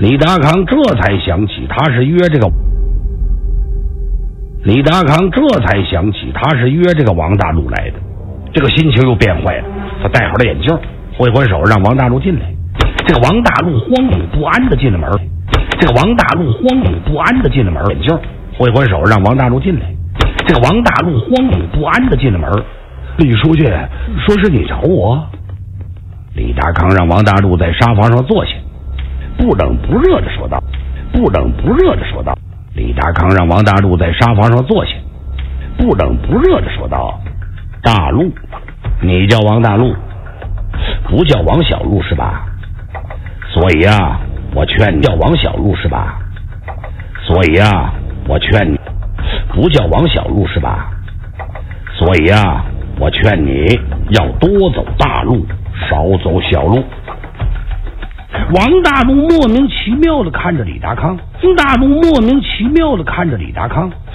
李达康这才想起他是约这个王大陆来的，这个心情又变坏了。他戴好了眼镜，挥挥手让王大陆进来。这个王大陆惶恐不安的进了门。眼镜挥挥手让王大陆进来。这个王大陆惶恐不安的进了门。李书记，说是你找我。李达康让王大陆在沙发上坐下，不冷不热的说道。李达康让王大陆在沙发上坐下，不冷不热的说道：大陆，你叫王大陆，不叫王小陆是吧？所以啊，我劝你叫王小陆是吧？所以啊，我劝你不叫王小陆是吧？所以啊，我劝你要多走大路，少走小路。王大陆莫名其妙的看着李达康，